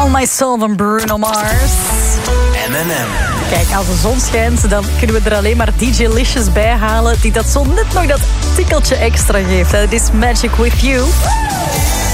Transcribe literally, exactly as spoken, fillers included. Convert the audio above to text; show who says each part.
Speaker 1: All My Soul van Bruno Mars.
Speaker 2: M en M.
Speaker 1: Kijk, als de zon schijnt, dan kunnen we er alleen maar D J Licious bij halen, die dat zo net nog dat tikkeltje extra geeft. Het is Magic With You.